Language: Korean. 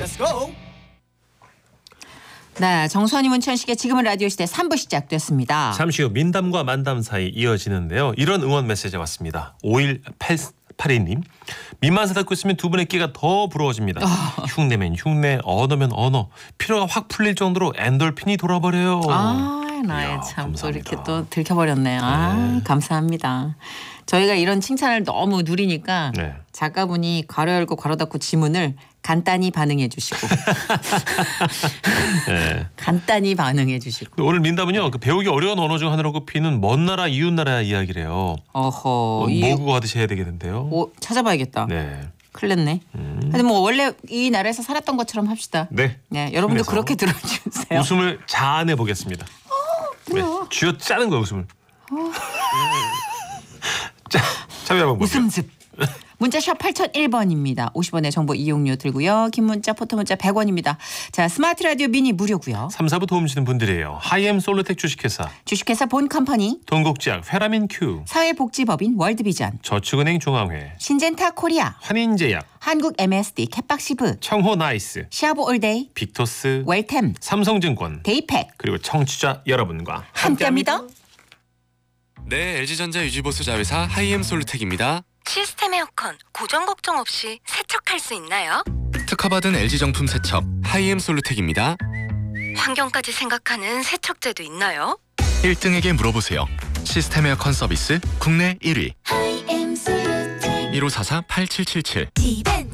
Let's go. 네, 정수환이 문천식의 지금은 라디오 시대 3부 시작됐습니다. 잠시 후 민담과 만담 사이 이어지는데요. 이런 응원 메시지 왔습니다. 5182님. 민만사 듣고 있으면 두 분의 끼가 더 부러워집니다. 흉내면 흉내, 언어면 언어. 피로가 확 풀릴 정도로 엔돌핀이 돌아버려요. 나의 이야, 참 또 감사합니다. 이렇게 또 들켜버렸네요. 감사합니다. 저희가 이런 칭찬을 너무 누리니까 네. 작가분이 괄호 열고 괄호 닫고 지문을 간단히 반응해 주시고 네. 간단히 반응해 주시고 오늘 민담은요. 그 배우기 어려운 언어 중 하나로 꼽히는 먼 나라 이웃 나라 이야기래요. 어허 모국어 하듯이 해야 되겠는데요. 찾아봐야겠다. 네. 큰일 났네. 근데 뭐 원래 이 나라에서 살았던 것처럼 합시다. 네. 네, 여러분도 힘내서 그렇게 들어주세요. 웃음을 자아내 보겠습니다. 네. 쥐어 짜는 거예요, 웃음을. 자, 참여 한번 보세요. 웃음즙. 문자샵 8001번입니다. 50원의 정보 이용료 들고요. 긴 문자 포토문자 100원입니다. 자, 스마트 라디오 미니 무료고요. 3, 4부 도움 주시는 분들이에요. 하이엠 솔루텍 주식회사, 주식회사 본 컴퍼니, 동국제약 페라민큐, 사회복지법인 월드비전, 저축은행 중앙회, 신젠타 코리아, 환인제약, 한국 MSD 캣박시브, 청호 나이스, 시아보 올데이, 빅토스, 웰템, 삼성증권, 데이팩 그리고 청취자 여러분과 함께합니다. 네, LG전자 유지보수 자회사 하이엠 솔루텍입니다. 시스템 에어컨 고정 걱정 없이 세척할 수 있나요? 특허받은 LG 정품 세척 하이엠 솔루텍입니다. 환경까지 생각하는 세척제도 있나요? 1등에게 물어보세요. 시스템 에어컨 서비스 국내 1위. 1544-8777